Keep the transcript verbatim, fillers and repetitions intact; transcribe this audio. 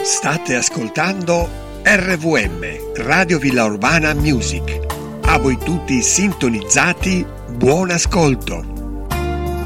State ascoltando R V M, Radio Villa Urbana Music. A voi tutti sintonizzati, buon ascolto.